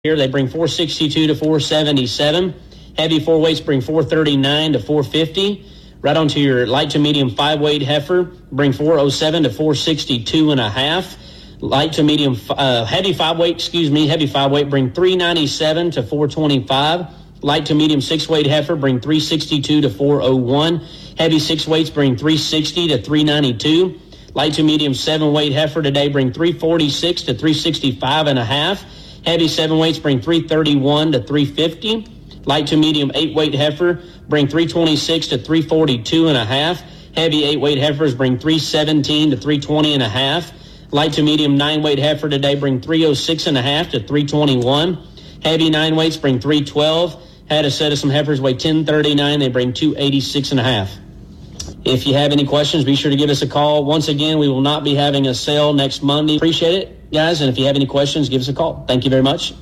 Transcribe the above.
here. They bring 462 to 477. Heavy 4 weights bring 439 to 450. Right onto your light to medium 5-weight heifer, bring 407 to 462 and a half. Light to medium heavy 5-weight, bring 397 to 425. Light to medium 6-weight heifer, bring 362 to 401. Heavy 6 weights bring 360 to 392. Light to medium 7-weight heifer today bring 346 to 365 and a half. Heavy 7 weights bring 331 to 350. Light to medium 8-weight heifer bring 326 to 342 and a half. Heavy 8-weight heifers bring 317 to 320 and a half. Light to medium 9-weight heifer today bring 306 and a half to 321. Heavy 9 weights bring 312. Had a set of some heifers weigh 1039. They bring 286 and a half. If you have any questions, be sure to give us a call. Once again, we will not be having a sale next Monday. Appreciate it, guys. And if you have any questions, give us a call. Thank you very much.